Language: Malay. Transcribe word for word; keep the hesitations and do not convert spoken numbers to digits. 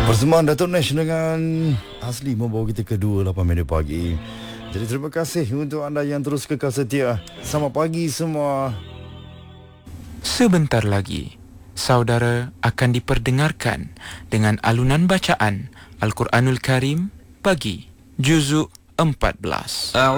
Persembahan Datuk Nash dengan Asli membawa kita ke dua puluh lapan minit pagi. Jadi terima kasih untuk anda yang terus kekal setia. Selamat pagi semua. Sebentar lagi, saudara akan diperdengarkan dengan alunan bacaan Al-Quranul Karim pagi, juzuk empat belas.